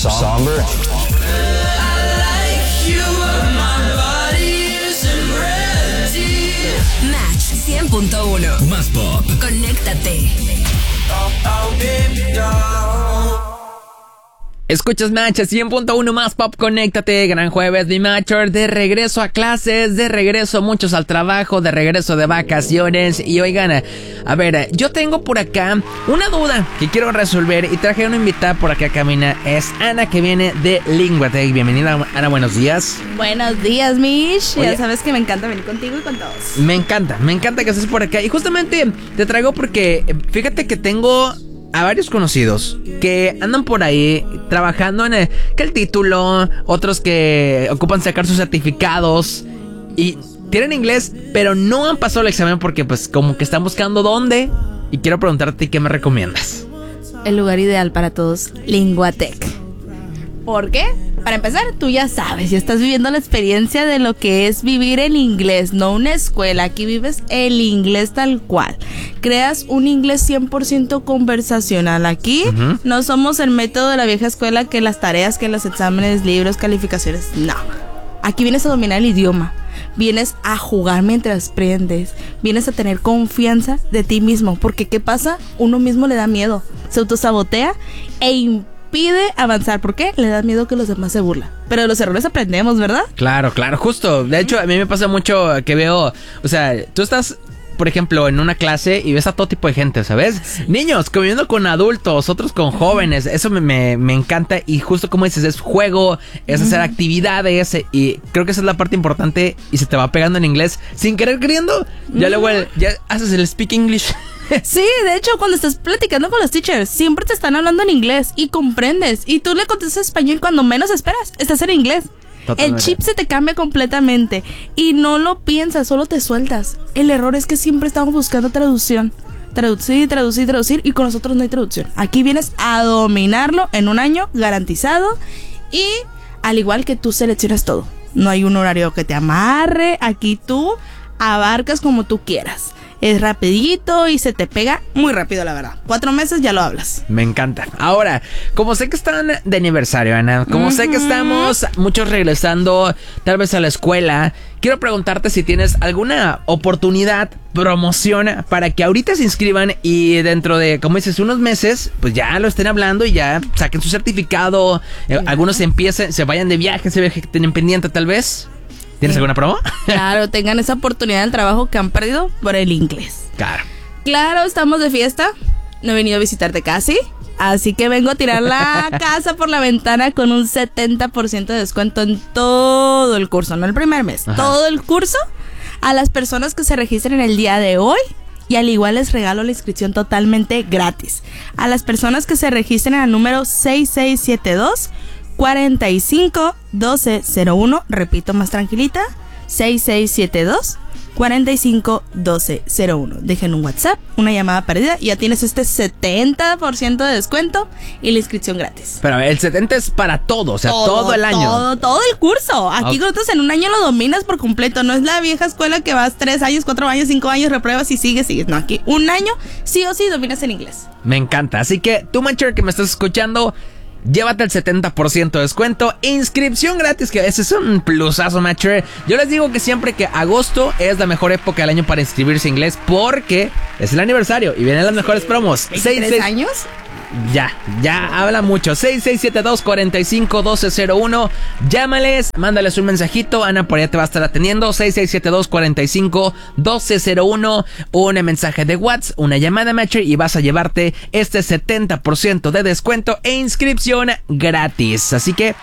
somber. Match 100.1. Más pop. Conéctate. Escuchas Match 100.1 Más Pop, conéctate. Gran jueves, mi Matcher. De regreso a clases, de regreso muchos al trabajo, de regreso de vacaciones. Y oigan, a ver, yo tengo por acá una duda que quiero resolver y traje a una invitada por acá, camina. Es Ana, que viene de Linguatec. Bienvenida, Ana, buenos días. Buenos días, Mish. Oye, ya sabes que me encanta venir contigo y con todos. Me encanta que estés por acá. Y justamente te traigo porque fíjate que tengo a varios conocidos que andan por ahí trabajando en que el título, otros que ocupan sacar sus certificados y tienen inglés, pero no han pasado el examen porque pues como que están buscando dónde. Y quiero preguntarte, ¿qué me recomiendas? El lugar ideal para todos, Linguatec. ¿Por qué? Para empezar, tú ya sabes, ya estás viviendo la experiencia de lo que es vivir el inglés, no una escuela. Aquí vives el inglés tal cual. Creas un inglés 100% conversacional. Aquí no somos el método de la vieja escuela, que las tareas, que los exámenes, libros, calificaciones. No. Aquí vienes a dominar el idioma. Vienes a jugar mientras aprendes. Vienes a tener confianza de ti mismo. Porque ¿qué pasa? Uno mismo le da miedo. Se autosabotea e impide avanzar. ¿Por qué? Le da miedo que los demás se burlen. Pero de los errores aprendemos, ¿verdad? Claro, justo. De hecho, a mí me pasa mucho que veo, o sea, tú estás, por ejemplo, en una clase y ves a todo tipo de gente, ¿sabes? Sí. Niños conviviendo con adultos, otros con jóvenes. Eso me encanta. Y justo como dices, es juego, es hacer actividades. Y creo que esa es la parte importante. Y se te va pegando en inglés sin querer queriendo. Ya luego ya haces el speak English. Sí, de hecho, cuando estás platicando con los teachers, siempre te están hablando en inglés y comprendes. Y tú le contestas español cuando menos esperas. Estás en inglés. Totalmente. El chip se te cambia completamente y no lo piensas, solo te sueltas. El error es que siempre estamos buscando traducción. Traducir y con nosotros no hay traducción. Aquí vienes a dominarlo en un año garantizado y al igual que tú seleccionas todo. No hay un horario que te amarre, aquí tú abarcas como tú quieras. Es rapidito y se te pega muy rápido, la verdad. 4 meses ya lo hablas. Me encanta. Ahora, como sé que están de aniversario, Ana, como sé que estamos muchos regresando tal vez a la escuela, quiero preguntarte si tienes alguna oportunidad, promoción para que ahorita se inscriban y dentro de, como dices, unos meses, pues ya lo estén hablando y ya saquen su certificado. Algunos empiecen, se vayan de viaje, se ve que tienen pendiente tal vez. ¿Tienes alguna promo? Claro, tengan esa oportunidad del trabajo que han perdido por el inglés. Claro, estamos de fiesta. No he venido a visitarte casi. Así que vengo a tirar la casa por la ventana con un 70% de descuento en todo el curso. No el primer mes, todo el curso. A las personas que se registren el día de hoy. Y al igual les regalo la inscripción totalmente gratis. A las personas que se registren al número 6672 45 1201, repito más tranquilita, 6672 45 1201. Dejen un WhatsApp, una llamada perdida y ya tienes este 70% de descuento y la inscripción gratis. Pero el 70 es para todo, o sea, todo el año. Todo el curso. Aquí nosotros en un año lo dominas por completo. No es la vieja escuela que vas 3 años, 4 años, 5 años, repruebas y sigues. No, aquí un año sí o sí dominas el inglés. Me encanta. Así que tú, Matcher, que me estás escuchando, llévate el 70% de descuento, inscripción gratis, que ese es un plusazo, Matcher. Yo les digo que siempre que agosto es la mejor época del año para inscribirse en inglés porque es el aniversario y vienen las mejores promos. 6 años. Ya habla mucho. 6672-451201. Llámales, mándales un mensajito. Ana por allá te va a estar atendiendo. 6672-451201. Un mensaje de WhatsApp, una llamada, Matcher, y vas a llevarte este 70% de descuento e inscripción gratis. Así que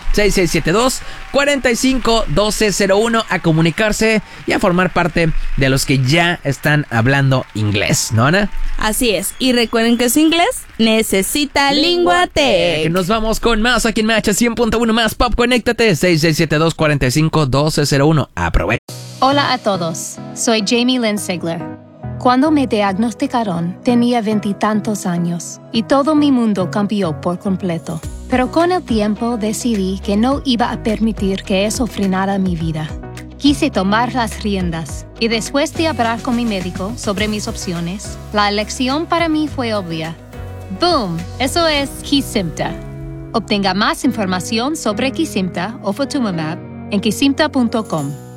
6672-451201, a comunicarse y a formar parte de los que ya están hablando inglés, ¿no, Ana? Así es. Y recuerden que es inglés, necesita Linguatec. Nos vamos con más aquí en Match 100.1 Más Pop. Conéctate 6672-451201. Aprovecha. Hola a todos, soy Jamie Lynn Sigler. Cuando me diagnosticaron, tenía 20 y tantos años y todo mi mundo cambió por completo. Pero con el tiempo decidí que no iba a permitir que eso frenara mi vida. Quise tomar las riendas y después de hablar con mi médico sobre mis opciones, la elección para mí fue obvia. ¡Boom! Eso es Kesimpta. Obtenga más información sobre Kesimpta o Ofatumumab en kesimpta.com.